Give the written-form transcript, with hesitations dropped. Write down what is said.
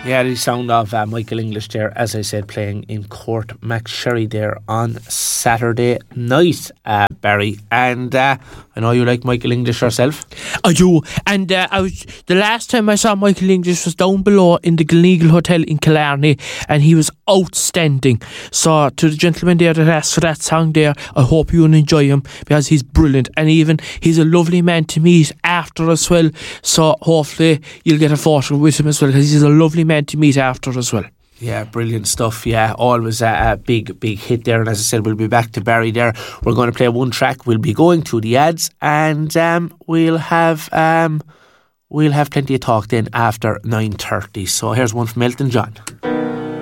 Yeah, the sound of Michael English there, as I said, playing in Court MacSherry there on Saturday night, Barry. And I know you like Michael English yourself. I do. And the last time I saw Michael English was down below in the Gleneagle Hotel in Killarney, and he was outstanding. So to the gentleman there that asked for that song there, I hope you will enjoy him, because he's brilliant, and even he's a lovely man to meet after as well. So hopefully you'll get a photo with him as well, because he's a lovely man to meet after as well. Yeah, brilliant stuff. Yeah, always a big hit there. And as I said, we'll be back to Barry there. We're going to play one track. We'll be going to the ads, and we'll have plenty of talk then after 9:30. So here's one from Elton John.